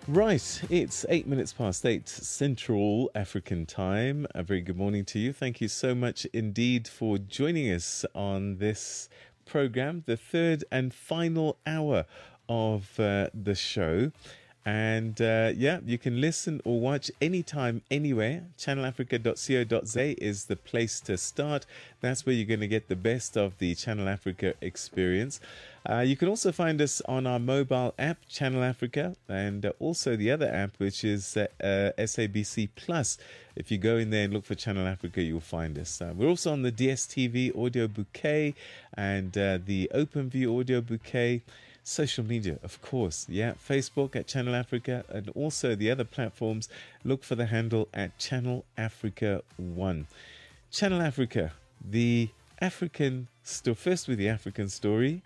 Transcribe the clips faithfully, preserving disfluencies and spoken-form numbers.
Right, it's eight minutes past eight Central African time. A very good morning to you. Thank you so much indeed for joining us on this program, the third and final hour of uh, the show. And uh, yeah, you can listen or watch anytime, anywhere. channel africa dot co dot za is the place to start. That's where you're going to get the best of the Channel Africa experience. Uh, you can also find us on our mobile app, Channel Africa, and uh, also the other app, which is uh, uh, S A B C Plus. If you go in there and look for Channel Africa, you'll find us. Uh, we're also on the D S T V audio bouquet and uh, the OpenView audio bouquet. Social media, of course, yeah, Facebook at Channel Africa, and also the other platforms. Look for the handle at Channel Africa One. Channel Africa, the African story. First with the African story.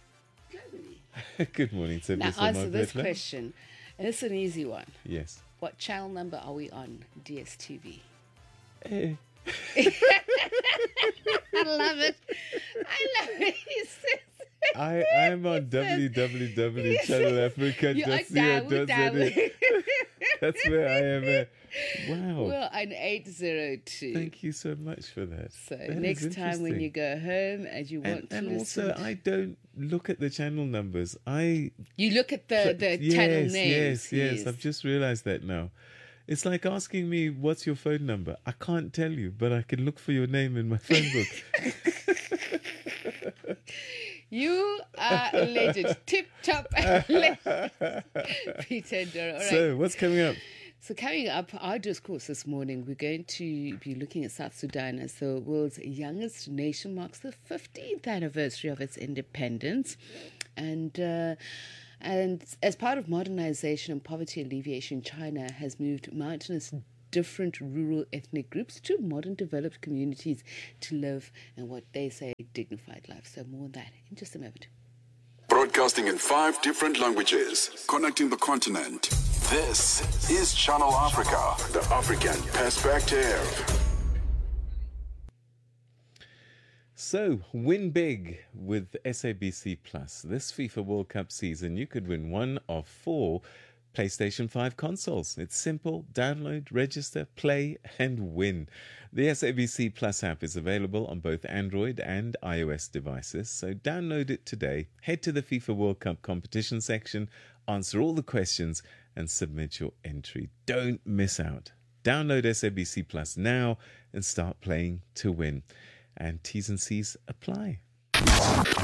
Good morning, Sir. Now answer this question. And it's an easy one. Yes. What channel number are we on? D S T V. Eh. I love it. I love it. He says I am on w w w dot channel africa dot co dot za. That's where I am at. Wow. Well, I'm eight zero two. Thank you so much for that. So that next time when you go home and you want and, to and listen. also, I don't look at the channel numbers. I You look at the, the yes, channel yes, names. Yes, yes, yes. I've just realized that now. It's like asking me, what's your phone number? I can't tell you, but I can look for your name in my phone book. You are a legend. Tip top legend. Peter Ndoro. All right. So, what's coming up? So coming up, our discourse this morning, we're going to be looking at South Sudan as the world's youngest nation, marks the fifteenth anniversary of its independence. And uh, and as part of modernization and poverty alleviation, China has moved mountainous different rural ethnic groups to modern developed communities to live in what they say dignified life. So more on that in just a moment. Broadcasting in five different languages, connecting the continent. This is Channel Africa, the African perspective. So, win big with S A B C Plus. This FIFA World Cup season, you could win one of four PlayStation five consoles. It's simple. Download, register, play, and win. The S A B C Plus app is available on both Android and iOS devices, so download it today. Head to the FIFA World Cup competition section, answer all the questions, and submit your entry. Don't miss out. Download S A B C Plus now and start playing to win. And T's and C's apply.